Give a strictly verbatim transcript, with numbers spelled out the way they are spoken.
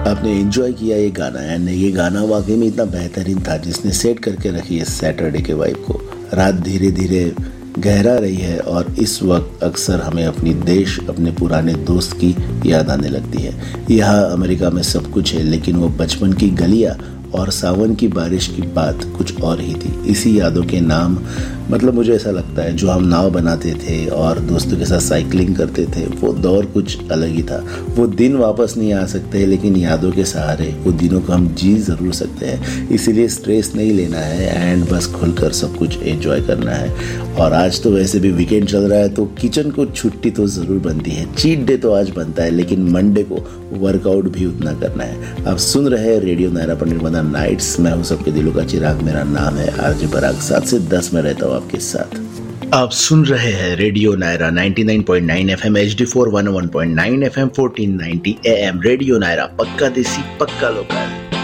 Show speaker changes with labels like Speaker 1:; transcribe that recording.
Speaker 1: आपने एंजॉय किया ये गाना, एंड ये गाना वाकई में इतना बेहतरीन था जिसने सेट करके रखी है सैटरडे के वाइब को। रात धीरे धीरे गहरा रही है और इस वक्त अक्सर हमें अपनी देश, अपने पुराने दोस्त की याद आने लगती है। यहाँ अमेरिका में सब कुछ है, लेकिन वो बचपन की गलियाँ और सावन की बारिश की बात कुछ और ही थी। इसी यादों के नाम, मतलब मुझे ऐसा लगता है, जो हम नाव बनाते थे और दोस्तों के साथ साइकिलिंग करते थे, वो दौर कुछ अलग ही था। वो दिन वापस नहीं आ सकते, लेकिन यादों के सहारे वो दिनों को हम जी ज़रूर सकते हैं। इसीलिए स्ट्रेस नहीं लेना है एंड बस खुलकर सब कुछ एंजॉय करना है। और आज तो वैसे भी वीकेंड चल रहा है, तो किचन को छुट्टी तो ज़रूर बनती है। चीट डे तो आज बनता है, लेकिन मंडे को वर्कआउट भी उतना करना है। आप सुन रहे हैं रेडियो नायरा पर निर्मदा नाइट्स। मैं हूँ सबके दिलों का चिराग, मेरा नाम है आरजे पराग। सात से दस में रहता हूँ आपके साथ। आप सुन रहे हैं रेडियो नायरा निन्यानवे point now FM, HD four one one point nine FM, fourteen ninety am. Radio Naira, पक्का देसी पक्का लोकल।